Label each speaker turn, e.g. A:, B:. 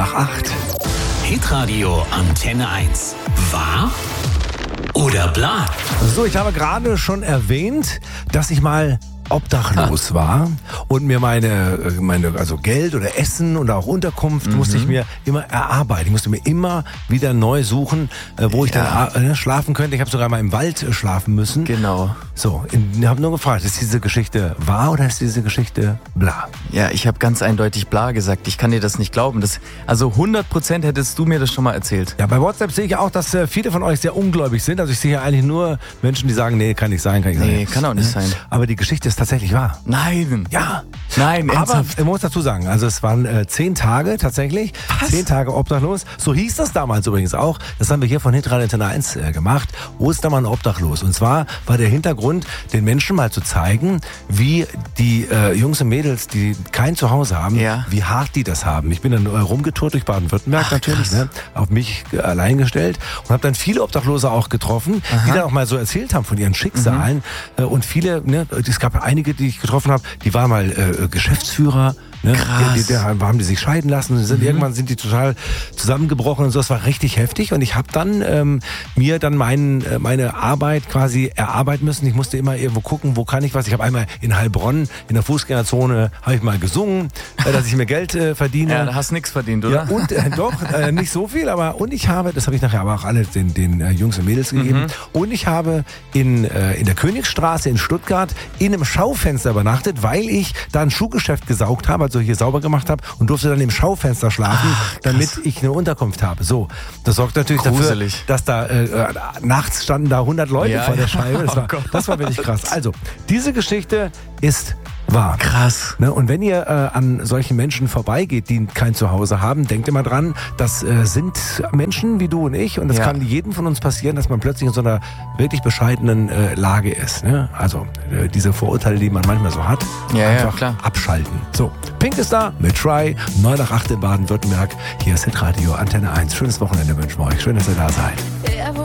A: nach 8.
B: Hitradio Antenne 1. Wahr oder bla?
A: So, ich habe gerade schon erwähnt, dass ich mal obdachlos war und mir meine also Geld oder Essen oder auch Unterkunft musste ich mir immer erarbeiten. Ich musste mir immer wieder neu suchen, wo ich dann schlafen könnte. Ich habe sogar mal im Wald schlafen müssen.
C: Genau.
A: So, ich habe nur gefragt, ist diese Geschichte wahr oder ist diese Geschichte bla?
C: Ja, ich habe ganz eindeutig bla gesagt. Ich kann dir das nicht glauben. Also 100% hättest du mir das schon mal erzählt.
A: Ja, bei WhatsApp sehe ich auch, dass viele von euch sehr ungläubig sind. Also ich sehe ja eigentlich nur Menschen, die sagen, nee, kann nicht sein, kann nicht sein.
C: Nee, kann auch nicht sein.
A: Aber die Geschichte ist tatsächlich wahr.
C: Nein.
A: Ja.
C: Nein,
A: aber
C: ernsthaft?
A: ich muss dazu sagen, also es waren 10 Tage tatsächlich.
C: Was?
A: 10 Tage obdachlos. So hieß das damals übrigens auch. Das haben wir hier von Hitradio Antenne 1 gemacht. Ostermann obdachlos. Und zwar war der Hintergrund, den Menschen mal zu zeigen, wie die Jungs und Mädels, die kein Zuhause haben, wie hart die das haben. Ich bin dann rumgetourt durch Baden-Württemberg natürlich, ne, auf mich allein gestellt und habe dann viele Obdachlose auch getroffen, die dann auch mal so erzählt haben von ihren Schicksalen. Und viele, ne, es gab einige, die ich getroffen habe, die waren mal Geschäftsführer. Ne?
C: Krass.
A: Haben die sich scheiden lassen, irgendwann sind die total zusammengebrochen und so. Das war richtig heftig und ich habe dann mir dann meine Arbeit quasi erarbeiten müssen. Ich musste immer irgendwo gucken, wo kann ich was. Ich habe einmal in Heilbronn in der Fußgängerzone habe ich mal gesungen, dass ich mir Geld verdiene.
C: Ja, da hast nichts verdient, oder?
A: Ja, und doch, nicht so viel, aber das habe ich nachher aber auch alle den Jungs und Mädels gegeben. Und ich habe in der Königsstraße in Stuttgart in einem Schaufenster übernachtet, weil ich da ein Schuhgeschäft gesaugt habe, also hier sauber gemacht habe und durfte dann im Schaufenster schlafen, damit ich eine Unterkunft habe. So, das sorgt natürlich
C: gruselig
A: dafür, dass da nachts standen da 100 Leute vor der Scheibe. Das war wirklich krass. Also, diese Geschichte ist wahr.
C: Krass.
A: Ne, und wenn ihr an solchen Menschen vorbeigeht, die kein Zuhause haben, denkt immer dran, das sind Menschen wie du und ich und das kann jedem von uns passieren, dass man plötzlich in so einer wirklich bescheidenen Lage ist. Ne? Also diese Vorurteile, die man manchmal so hat, einfach
C: klar.
A: abschalten. So, Pink ist da mit Try, 9 nach 8 in Baden-Württemberg. Hier ist Hitradio Antenne 1. Schönes Wochenende wünschen wir euch. Schön, dass ihr da seid.